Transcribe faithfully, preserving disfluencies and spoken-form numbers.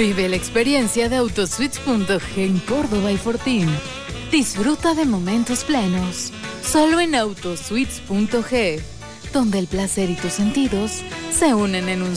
Vive la experiencia de Autosuites punto ge en Córdoba y Fortín. Disfruta de momentos plenos. Solo en Autosuites punto ge, donde el placer y tus sentidos se unen en un